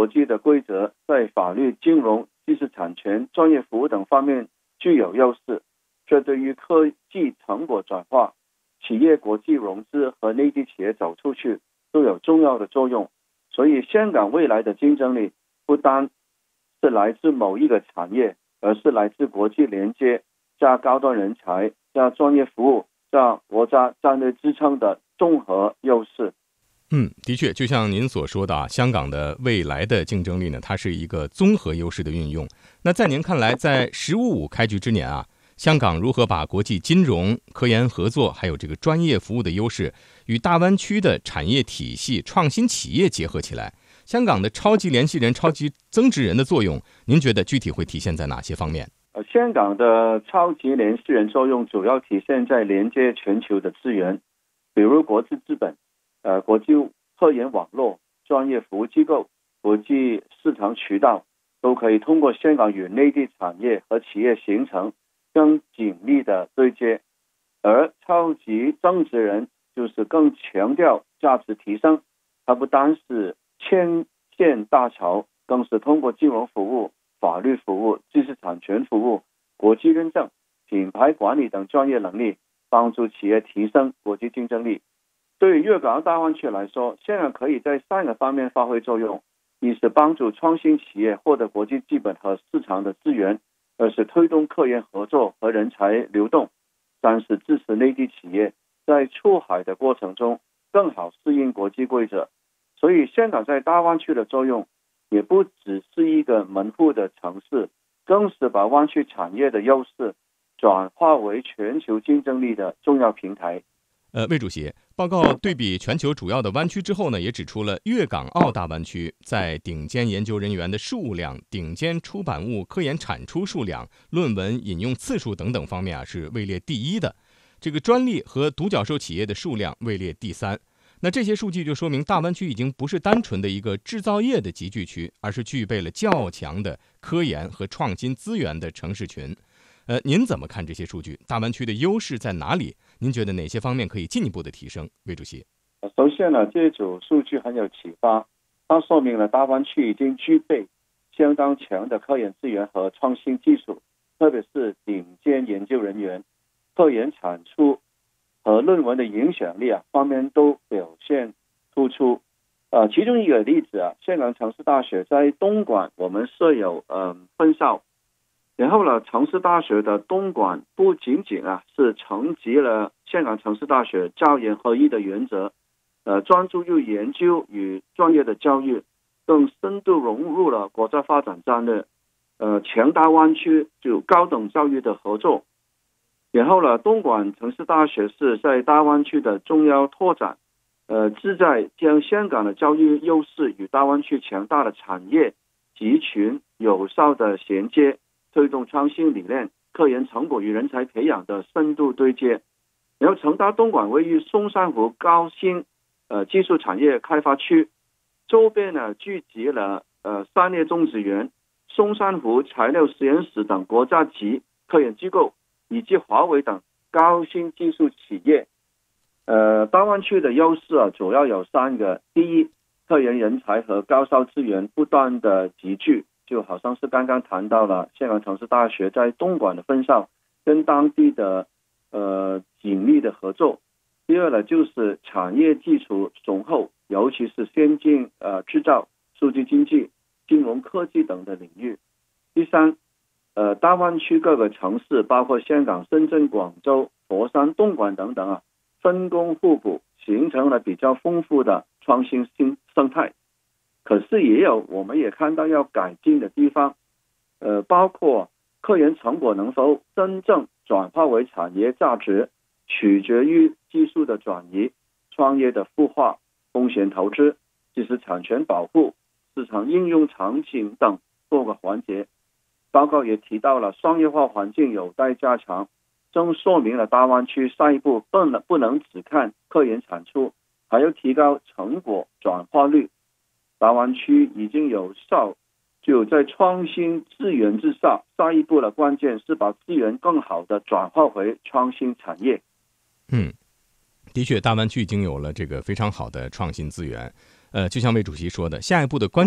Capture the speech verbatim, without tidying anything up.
际的规则在法律、金融、知识产权、专业服务等方面具有优势，这对于科技成果转化、企业国际融资和内地企业走出去都有重要的作用。所以香港未来的竞争力不单是来自某一个产业，而是来自国际连接加高端人才加专业服务加国家战略支撑的综合优势。 嗯，的确，就像您所说的啊，香港的未来的竞争力呢，它是一个综合优势的运用。那在您看来，在“十五五”开局之年啊，香港如何把国际金融、科研合作，还有这个专业服务的优势，与大湾区的产业体系、创新企业结合起来？香港的超级联系人、超级增值人的作用，您觉得具体会体现在哪些方面？ 呃，香港的超级联系人作用主要体现在连接全球的资源，比如国际资本、呃国际科研网络、专业服务机构、国际市场渠道，都可以通过香港与内地产业和企业形成更紧密的对接。而超级增值人就是更强调价值提升，它不单是牵线搭桥，更是通过金融服务、法律服务、知识产权服务、国际认证、品牌管理等专业能力，帮助企业提升国际竞争力。对于粤港澳大湾区来说，香港可以在三个方面发挥作用：一是帮助创新企业获得国际资本和市场的资源；二是推动科研合作和人才流动；三是支持内地企业在出海的过程中更好适应国际规则。所以香港在大湾区的作用也不只是一个门户的城市，更是把湾区产业的优势转化为全球竞争力的重要平台。 呃，魏主席，报告对比全球主要的湾区之后呢，也指出了粤港澳大湾区在顶尖研究人员的数量、顶尖出版物科研产出数量、论文引用次数等等方面啊是位列第一的，这个专利和独角兽企业的数量位列第三。那这些数据就说明大湾区已经不是单纯的一个制造业的集聚区，而是具备了较强的科研和创新资源的城市群。呃，您怎么看这些数据？大湾区的优势在哪里？您觉得哪些方面可以进一步的提升？魏主席， 首先呢，这组数据很有启发，它说明了大湾区已经具备相当强的科研资源和创新技术，特别是顶尖研究人员、科研产出和论文的影响力啊方面都表现突出。呃，其中一个例子啊，香港城市大学在东莞我们设有呃分校。然后呢，城市大学的东莞不仅仅啊是承袭了香港城市大学教研合一的原则，呃，专注于研究与专业的教育，更深度融入了国家发展战略，呃，强大湾区就高等教育的合作。然后呢，东莞城市大学是在大湾区的重要拓展，呃，旨在将香港的教育优势与大湾区强大的产业集群有效的衔接，推动创新理念、科研成果与人才培养的深度对接。然后成大东莞位于松山湖高新呃技术产业开发区，周边呢聚集了呃三叶种植园、松山湖材料实验室等国家级科研机构，以及华为等高新技术企业。呃，大湾区的优势啊，主要有三个：第一，科研人才和高校资源不断的集聚，就好像是刚刚谈到了香港城市大学在东莞的分校跟当地的呃紧密的合作。第二呢，就是产业基础雄厚，尤其是先进呃制造、数据经济、金融科技等的领域。第三，呃，大湾区各个城市，包括香港、深圳、广州、佛山、东莞等等啊，分工互补，形成了比较丰富的创新新生态。可是也有我们也看到要改进的地方，呃，包括科研成果能否真正转化为产业价值，取决于技术的转移、创业的孵化、风险投资、知识产权保护、市场应用场景等多个环节。报告也提到了商业化环境有待加强，正说明了大湾区下一步不能不能只看科研产出，还要提高成果转化率。大湾区已经有效就在创新资源之上，下一步的关键是把资源更好的转化回创新产业。 嗯，的确，大湾区已经有了这个非常好的创新资源。呃，就像魏主席说的，下一步的关